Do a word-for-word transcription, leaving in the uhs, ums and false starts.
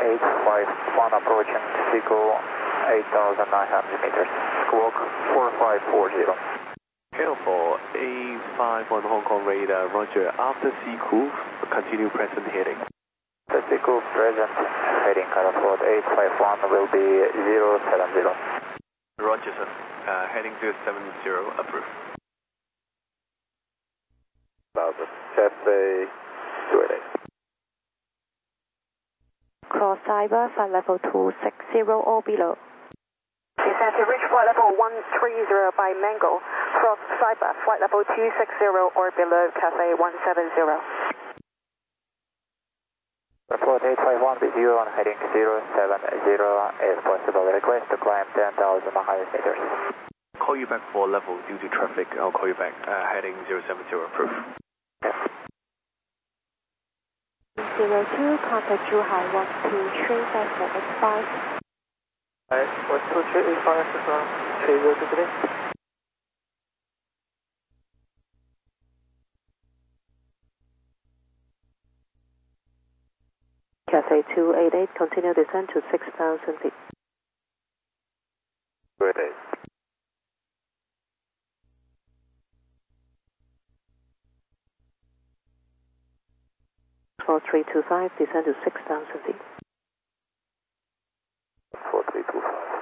eight five one approaching Seagull eight thousand nine hundred meters. Squawk four five four zero. Channel for eight five one Hong Kong radar, roger. After Seagull, continue present heading. The Seagull present heading Caraford eight five one will be zero seven zero. Roger, sir. Uh, heading zero seven zero, approved. Thousand. Cathay two eight eight. Cross Cyber, flight level two six zero or below. Descent to reach flight level one three zero by Mango. Cross Cyber, flight level two six zero or below, Cathay one seven zero. Report eight five one with you on heading zero seven zero. If possible, request to climb ten thousand one hundred meters. Call you back for level due to traffic. I'll call you back. Uh, heading zero seven zero, approved. zero two, contact Zhuhai one two three five four eight five. Alright, one two three eight five from three zero two three. Cathay two eight eight, continue descent to six thousand feet. two eight eight. four three two five, descend to six thousand feet.